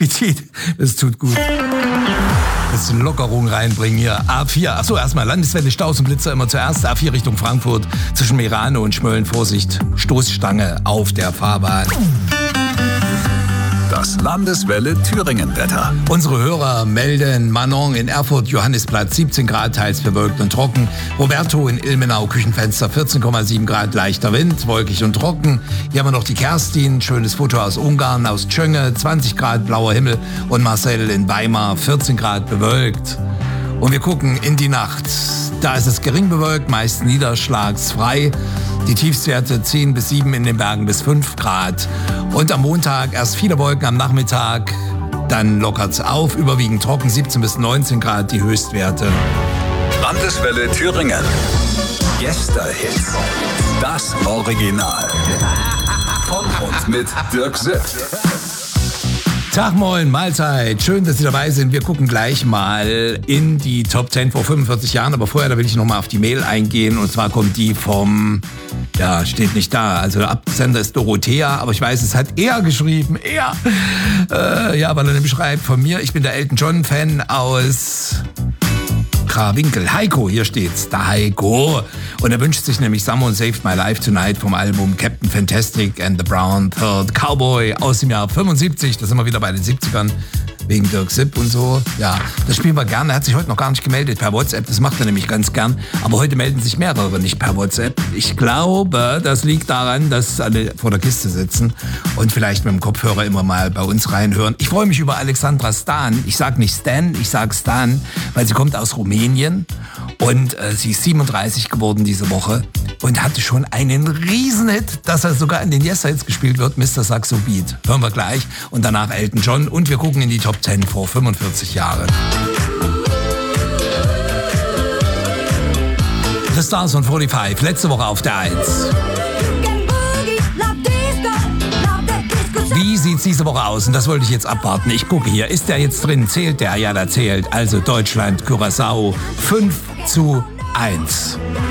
Appetit. Das tut gut. Bisschen Lockerung reinbringen hier. A4, achso, erstmal Landeswelle, Staus und Blitzer immer zuerst. A4 Richtung Frankfurt zwischen Merano und Schmölln. Vorsicht, Stoßstange auf der Fahrbahn. Das Landeswelle Thüringen-Wetter. Unsere Hörer melden: Manon in Erfurt, Johannisplatz 17 Grad, teils bewölkt und trocken. Roberto in Ilmenau, Küchenfenster 14,7 Grad, leichter Wind, wolkig und trocken. Hier haben wir noch die Kerstin, schönes Foto aus Ungarn, aus Tschönge, 20 Grad, blauer Himmel. Und Marcel in Weimar, 14 Grad, bewölkt. Und wir gucken in die Nacht. Da ist es gering bewölkt, meist niederschlagsfrei. Die Tiefstwerte 10 bis 7, in den Bergen bis 5 Grad. Und am Montag erst viele Wolken am Nachmittag, dann lockert's auf, überwiegend trocken, 17 bis 19 Grad die Höchstwerte. Landeswelle Thüringen. Gästehits. Das Original. Von und mit Dirk Sipp. Tag, moin, Mahlzeit. Schön, dass Sie dabei sind. Wir gucken gleich mal in die Top 10 vor 45 Jahren. Aber vorher, da will ich noch mal auf die Mail eingehen. Und zwar kommt die vom, ja, steht nicht da. Also der Absender ist Dorothea. Aber ich weiß, es hat er geschrieben. Er. Ja, weil er nämlich schreibt von mir. Ich bin der Elton John Fan aus Krawinkel. Heiko, hier steht's. Der Heiko. Und er wünscht sich nämlich Someone Saved My Life Tonight vom Album Captain Fantastic and the Brown Third Cowboy aus dem Jahr 75. Da sind wir wieder bei den 70ern. Wegen Dirk Sipp und so. Ja, das spielen wir gerne. Er hat sich heute noch gar nicht gemeldet per WhatsApp. Das macht er nämlich ganz gern. Aber heute melden sich mehrere nicht per WhatsApp. Ich glaube, das liegt daran, dass alle vor der Kiste sitzen und vielleicht mit dem Kopfhörer immer mal bei uns reinhören. Ich freue mich über Alexandra Stan. Ich sage nicht Stan, ich sage Stan, weil sie kommt aus Rumänien. Und sie ist 37 geworden diese Woche und hatte schon einen Riesenhit, dass er sogar in den Yes-Hits gespielt wird, Mr. Saxo Beat. Hören wir gleich. Und danach Elton John. Und wir gucken in die Top 10 vor 45 Jahren. The Stars von 45, letzte Woche auf der 1. Wie sieht's diese Woche aus? Und das wollte ich jetzt abwarten. Ich gucke hier. Ist der jetzt drin? Zählt der? Ja, der zählt. Also Deutschland, Curaçao 5:1.